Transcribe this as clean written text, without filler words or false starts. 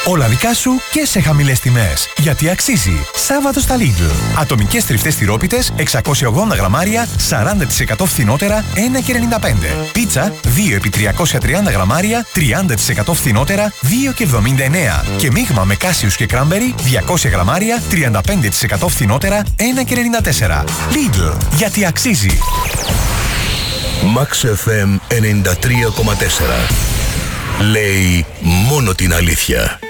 Όλα δικά σου και σε χαμηλές τιμές. Γιατί αξίζει. Σάββατο στα Lidl. Ατομικές τριφτές τυρόπιτες 680 γραμμάρια 40% φθηνότερα 1,95. Πίτσα 2x330 γραμμάρια 30% φθηνότερα 2,79. Και μείγμα με κάσιους και κράμπερι 200 γραμμάρια 35% φθηνότερα 1,94. Lidl. Γιατί αξίζει. Max FM 93,4. Λέει μόνο την αλήθεια.